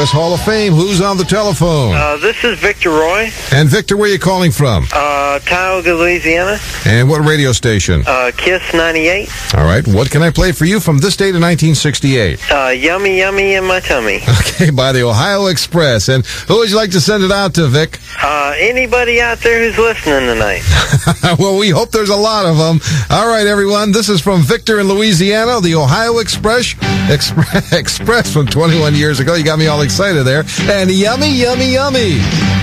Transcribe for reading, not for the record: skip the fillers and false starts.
KTOS Hall of Fame. Who's on the telephone? This is Victor Roy. And Victor, where are you calling from? Tioga, Louisiana. And what radio station? KISS 98. All right. What can I play for you from this date in 1968? Yummy, yummy in my tummy. Okay, by the Ohio Express. And who would you like to send it out to, Vic? Anybody out there who's listening tonight? Well, we hope there's a lot of them. All right, everyone. This is from Victor in Louisiana, the Ohio Express from 21 years ago. You got me all excited there. And yummy, yummy, yummy.